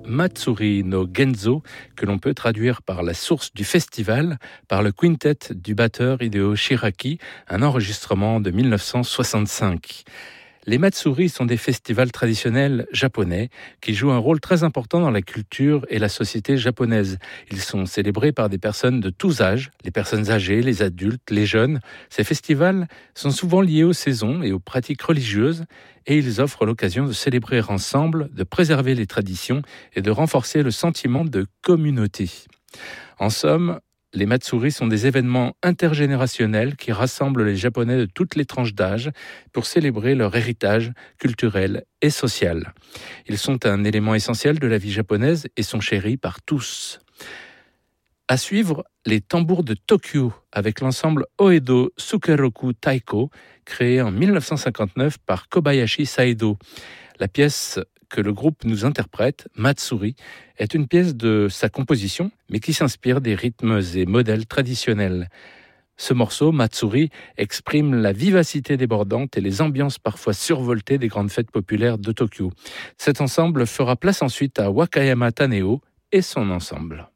Matsuri no Genzo, que l'on peut traduire par la source du festival, par le quintet du batteur Hideo Shiraki, un enregistrement de 1965. Les Matsuri sont des festivals traditionnels japonais qui jouent un rôle très important dans la culture et la société japonaise. Ils sont célébrés par des personnes de tous âges, les personnes âgées, les adultes, les jeunes. Ces festivals sont souvent liés aux saisons et aux pratiques religieuses et ils offrent l'occasion de célébrer ensemble, de préserver les traditions et de renforcer le sentiment de communauté. En somme, les Matsuri sont des événements intergénérationnels qui rassemblent les Japonais de toutes les tranches d'âge pour célébrer leur héritage culturel et social. Ils sont un élément essentiel de la vie japonaise et sont chéris par tous. À suivre, les tambours de Tokyo avec l'ensemble Oedo Sukeroku Taiko, créé en 1959 par Kobayashi Saedo. La pièce que le groupe nous interprète, Matsuri, est une pièce de sa composition, mais qui s'inspire des rythmes et modèles traditionnels. Ce morceau, Matsuri, exprime la vivacité débordante et les ambiances parfois survoltées des grandes fêtes populaires de Tokyo. Cet ensemble fera place ensuite à Wakayama Taneo et son ensemble.